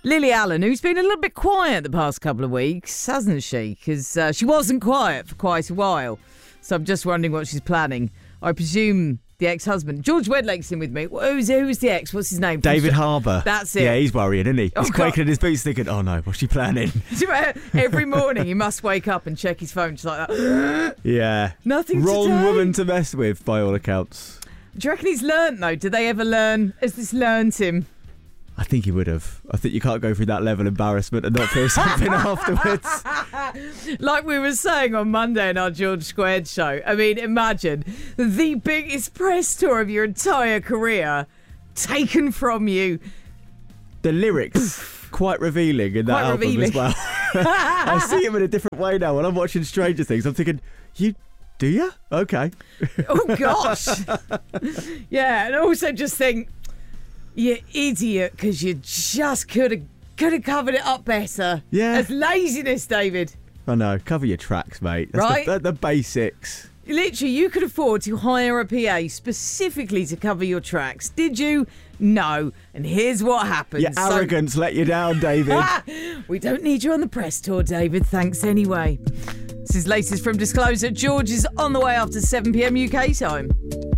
Lily Allen, who's been a little bit quiet the past couple of weeks, hasn't she? Because she wasn't quiet for quite a while. So I'm just wondering what she's planning. I presume the ex-husband. George Wedlake's in with me. Who's the ex? What's his name? David Harbour. That's it. Yeah, he's worrying, isn't he? Oh, He's quaking in his boots thinking, oh no, what's she planning? Every morning he must wake up and check his phone just like that. Yeah. Nothing Wrong today. woman to mess with, by all accounts. Do you reckon he's learnt, though? Did they ever learn? Has this learnt him? I think he would have. I think you can't go through that level of embarrassment and not feel something afterwards. Like we were saying on Monday in our George Squared show. I mean, imagine the biggest press tour of your entire career taken from you. The lyrics, quite revealing in that Quite album revealing. as well. I see him in a different way now. When I'm watching Stranger Things, I'm thinking, do you? Okay. Oh, gosh. Yeah, and also just think, you idiot, because you just could have covered it up better. Yeah. That's laziness, David. I know. Cover your tracks, mate. That's Right? the basics. Literally, you could afford to hire a PA specifically to cover your tracks. Did you? No. And here's what happens. Your arrogance let you down, David. We don't need you on the press tour, David. Thanks anyway. This is latest from Disclosure. George is on the way after 7 p.m. UK time.